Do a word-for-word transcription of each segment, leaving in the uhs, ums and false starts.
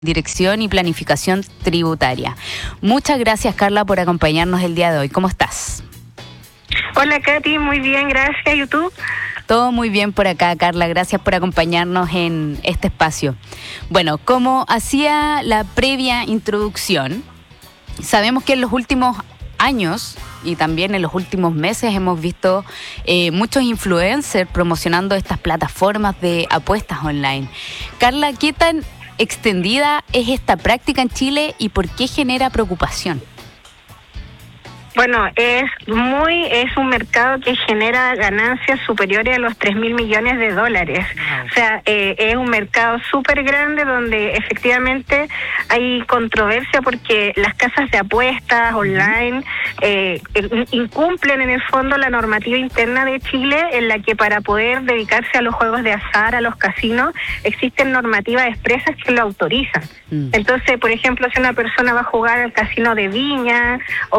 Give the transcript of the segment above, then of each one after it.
Dirección y Planificación Tributaria. Muchas gracias, Carla, por acompañarnos el día de hoy. ¿Cómo estás? Hola, Katy, muy bien, gracias. ¿Y tú? Todo muy bien por acá, Carla. Gracias por acompañarnos en este espacio. Bueno, como hacía la previa introducción, sabemos que en los últimos años y también en los últimos meses hemos visto eh, muchos influencers promocionando estas plataformas de apuestas online. Carla, ¿qué tan extendida es esta práctica en Chile y por qué genera preocupación? Bueno, es muy es un mercado que genera ganancias superiores a los tres mil millones de dólares. Wow. O sea, eh, es un mercado súper grande donde efectivamente hay controversia porque las casas de apuestas online eh, incumplen en el fondo la normativa interna de Chile, en la que para poder dedicarse a los juegos de azar, a los casinos, existen normativas expresas que lo autorizan. Mm. Entonces, por ejemplo, si una persona va a jugar al casino de Viña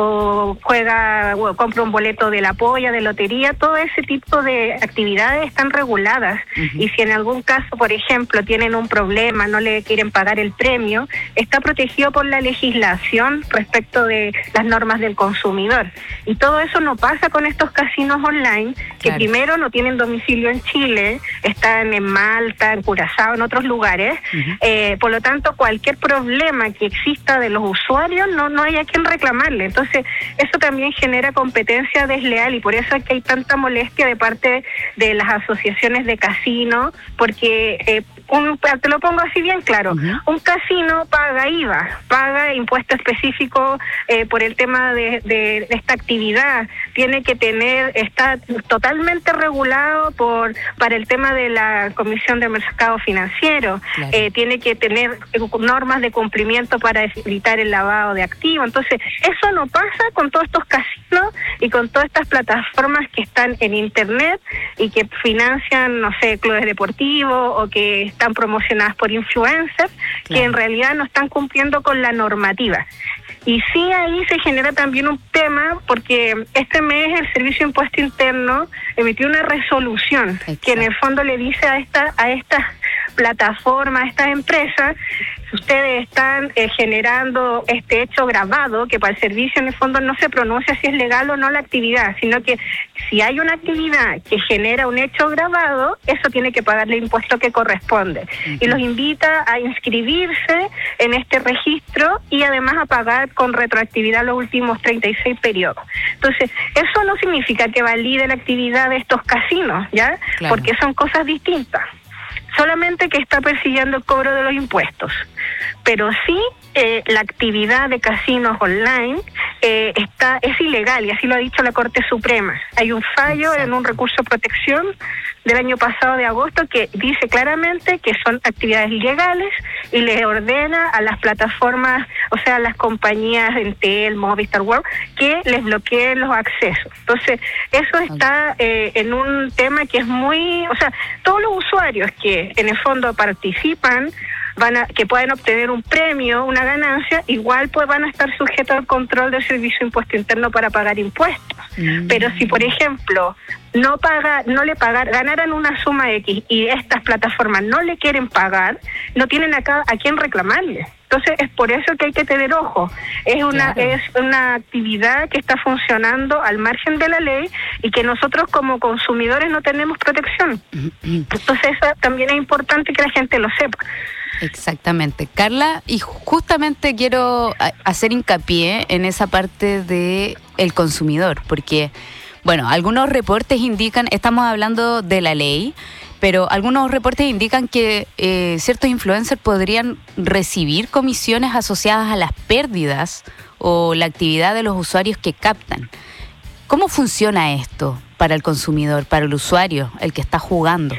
o juega, o compra un boleto de la polla, de lotería, todo ese tipo de actividades están reguladas. Uh-huh. Y si en algún caso, por ejemplo, tienen un problema, no le quieren pagar el premio, está protegido por la legislación respecto de las normas del consumidor. Y todo eso no pasa con estos casinos online, que claro, primero no tienen domicilio en Chile, están en Malta, en Curazao, en otros lugares. Uh-huh. Eh, por lo tanto, cualquier problema que exista de los usuarios, no, no hay a quien reclamarle. Entonces, eso también genera competencia desleal y por eso es que hay tanta molestia de parte de las asociaciones de casinos, porque eh, un, te lo pongo así bien claro, uh-huh, un casino paga I V A, paga impuesto específico eh, por el tema de, de, de esta actividad, tiene que tener, está totalmente regulado por para el tema de la Comisión de Mercado Financiero, claro, eh, tiene que tener normas de cumplimiento para evitar el lavado de activos. Entonces, eso no pasa con todos estos casinos y con todas estas plataformas que están en internet y que financian, no sé, clubes deportivos o que están promocionadas por influencers, claro, que en realidad no están cumpliendo con la normativa. Y sí, ahí se genera también un tema, porque este mes el Servicio de Impuesto Interno emitió una resolución, exacto, que en el fondo le dice a esta a estas plataformas, a estas empresas, si ustedes están eh, generando este hecho grabado, que para el servicio en el fondo no se pronuncia si es legal o no la actividad, sino que si hay una actividad que genera un hecho grabado, eso tiene que pagarle el impuesto que corresponde. Uh-huh. Y los invita a inscribirse en este registro y además a pagar con retroactividad los últimos treinta y seis periodos. Entonces, eso no significa que valide la actividad de estos casinos, ¿ya? Claro. Porque son cosas distintas. Solamente que está persiguiendo el cobro de los impuestos. Pero sí, eh, la actividad de casinos online eh, está es ilegal, y así lo ha dicho la Corte Suprema. Hay un fallo, exacto, en un recurso de protección del año pasado de agosto que dice claramente que son actividades ilegales y le ordena a las plataformas, o sea, a las compañías Entel, Movistar World, que les bloqueen los accesos. Entonces, eso está eh, en un tema que es muy, o sea, todos los usuarios que en el fondo participan, van a, que pueden obtener un premio, una ganancia, igual pues van a estar sujetos al control del Servicio de Impuesto Interno para pagar impuestos. Mm. Pero si, por ejemplo, no paga, no le pagar, ganaran una suma X y estas plataformas no le quieren pagar, no tienen acá a quién reclamarle. Entonces es por eso que hay que tener ojo. Es una, claro, es una actividad que está funcionando al margen de la ley y que nosotros como consumidores no tenemos protección. Entonces eso también es importante que la gente lo sepa. Exactamente. Carla, y justamente quiero hacer hincapié en esa parte de el consumidor, porque, bueno, algunos reportes indican, estamos hablando de la ley, pero algunos reportes indican que eh, ciertos influencers podrían recibir comisiones asociadas a las pérdidas o la actividad de los usuarios que captan. ¿Cómo funciona esto para el consumidor, para el usuario, el que está jugando?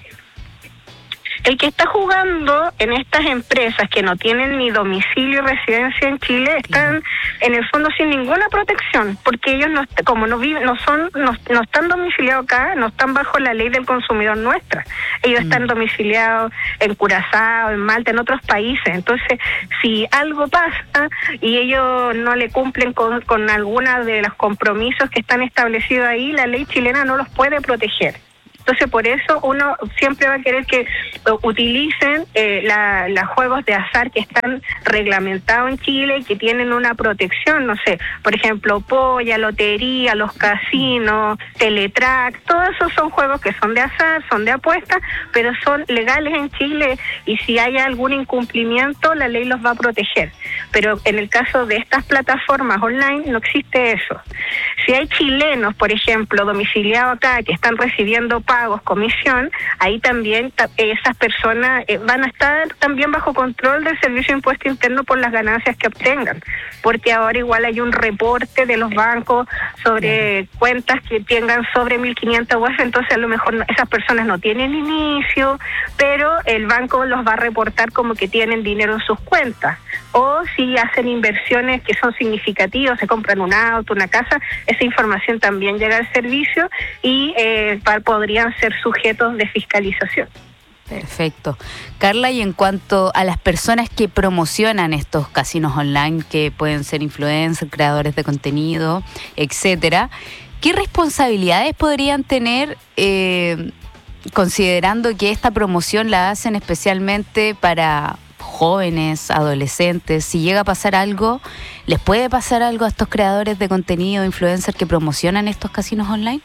El que está jugando en estas empresas que no tienen ni domicilio y residencia en Chile están en el fondo sin ninguna protección, porque ellos no, como no viven, no son, no, no están domiciliados acá, no están bajo la ley del consumidor nuestra. Ellos mm. están domiciliados en Curazao, en Malta, en otros países. Entonces, si algo pasa y ellos no le cumplen con, con alguna de los compromisos que están establecidos ahí, la ley chilena no los puede proteger. Entonces, por eso uno siempre va a querer que utilicen eh, la, los juegos de azar que están reglamentados en Chile y que tienen una protección, no sé, por ejemplo, polla, lotería, los casinos, teletrack, todos esos son juegos que son de azar, son de apuestas, pero son legales en Chile y si hay algún incumplimiento, la ley los va a proteger. Pero en el caso de estas plataformas online no existe eso. Si hay chilenos, por ejemplo, domiciliados acá, que están recibiendo pagos, comisión, ahí también ta- esas personas eh, van a estar también bajo control del Servicio de Impuesto Interno por las ganancias que obtengan, porque ahora igual hay un reporte de los bancos sobre cuentas que tengan sobre mil quinientos U F, entonces a lo mejor no, esas personas no tienen inicio, pero el banco los va a reportar como que tienen dinero en sus cuentas, o si hacen inversiones que son significativas, se compran un auto, una casa, esa información también llega al servicio y eh, podrían ser sujetos de fiscalización. Perfecto. Carla, y en cuanto a las personas que promocionan estos casinos online, que pueden ser influencers, creadores de contenido, etcétera, ¿qué responsabilidades podrían tener eh, considerando que esta promoción la hacen especialmente para jóvenes, adolescentes? Si llega a pasar algo, ¿les puede pasar algo a estos creadores de contenido, influencers que promocionan estos casinos online?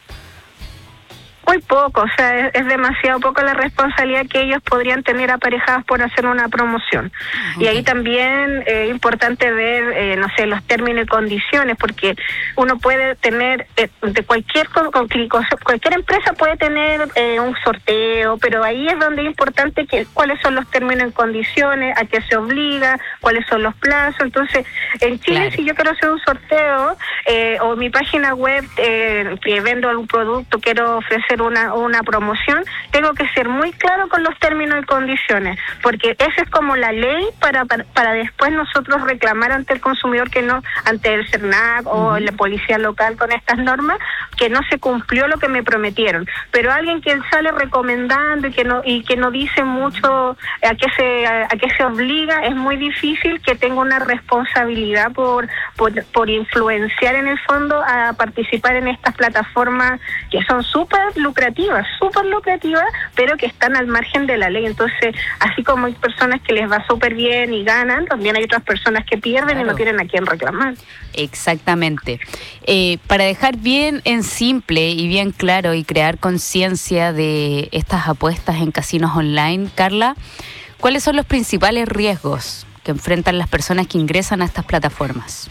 Muy poco, o sea, es, es demasiado poco la responsabilidad que ellos podrían tener aparejadas por hacer una promoción. Okay. Y ahí también es eh, importante ver, eh, no sé, los términos y condiciones, porque uno puede tener, eh, de cualquier con, con, cualquier empresa puede tener eh, un sorteo, pero ahí es donde es importante que cuáles son los términos y condiciones, a qué se obliga, cuáles son los plazos. Entonces, en Chile, claro, si yo quiero hacer un sorteo, eh, o mi página web, eh, que vendo algún producto, quiero ofrecer Una, una promoción, tengo que ser muy claro con los términos y condiciones, porque esa es como la ley para, para para después nosotros reclamar ante el consumidor que no, ante el CERNAC uh-huh. o la policía local con estas normas, que no se cumplió lo que me prometieron. Pero alguien que sale recomendando y que no y que no dice mucho a qué se a, a qué se obliga, es muy difícil que tenga una responsabilidad por por, por influenciar en el fondo a participar en estas plataformas que son súper lucrativas, súper lucrativas, pero que están al margen de la ley. Entonces, así como hay personas que les va súper bien y ganan, también hay otras personas que pierden, claro, y no tienen a quién reclamar. Exactamente. Eh, para dejar bien en simple y bien claro y crear conciencia de estas apuestas en casinos online, Carla, ¿cuáles son los principales riesgos que enfrentan las personas que ingresan a estas plataformas?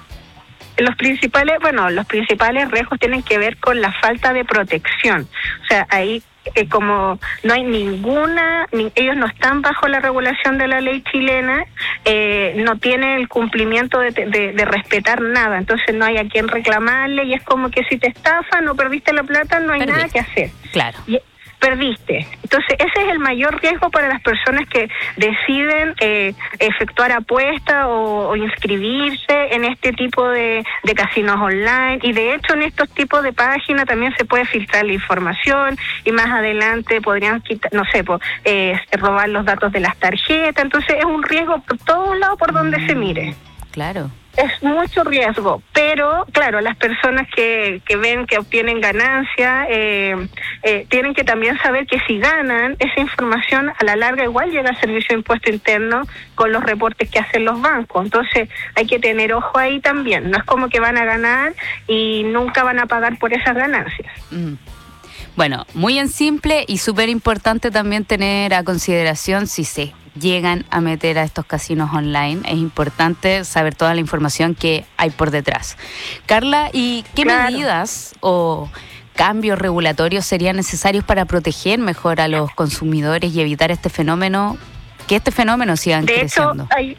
Los principales, bueno, los principales riesgos tienen que ver con la falta de protección. O sea, ahí eh, como no hay ninguna, ni, ellos no están bajo la regulación de la ley chilena, eh, no tienen el cumplimiento de, de, de respetar nada, entonces no hay a quien reclamarle y es como que si te estafan o perdiste la plata, no hay Perdiste. nada que hacer. Claro. Y, perdiste. Entonces, ese es el mayor riesgo para las personas que deciden eh, efectuar apuestas o, o inscribirse en este tipo de, de casinos online. Y de hecho, en estos tipos de páginas también se puede filtrar la información y más adelante podrían quitar, no sé, pues, eh, robar los datos de las tarjetas. Entonces, es un riesgo por todos lados por donde mm, se mire. Claro. Es mucho riesgo, pero claro, las personas que, que ven que obtienen ganancia eh, eh, tienen que también saber que si ganan, esa información a la larga igual llega al Servicio de Impuesto Interno con los reportes que hacen los bancos. Entonces hay que tener ojo ahí también. No es como que van a ganar y nunca van a pagar por esas ganancias. Mm. Bueno, muy en simple y súper importante también tener a consideración si se llegan a meter a estos casinos online. Es importante saber toda la información que hay por detrás. Carla, ¿y qué claro. medidas o cambios regulatorios serían necesarios para proteger mejor a los consumidores y evitar este fenómeno, que este fenómeno siga de creciendo? Hecho, hay...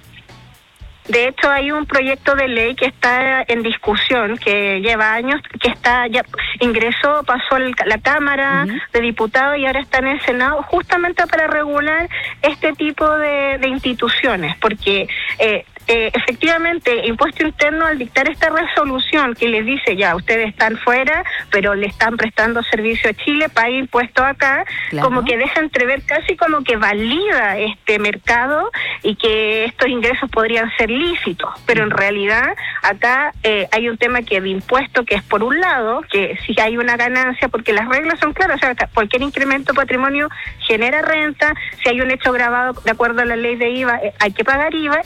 De hecho, hay un proyecto de ley que está en discusión, que lleva años, que está ya ingresó, pasó a la Cámara uh-huh. de Diputados y ahora está en el Senado, justamente para regular este tipo de, de instituciones, porque eh, eh, efectivamente, Impuesto Interno al dictar esta resolución que les dice, ya, ustedes están fuera, pero le están prestando servicio a Chile, pague impuestos acá, claro. Como que deja entrever casi como que valida este mercado y que estos ingresos podrían ser lícitos, pero en realidad acá eh, hay un tema que de impuesto que es por un lado, que si hay una ganancia, porque las reglas son claras, o sea, cualquier incremento de patrimonio genera renta, si hay un hecho grabado de acuerdo a la ley de I V A, eh, hay que pagar I V A,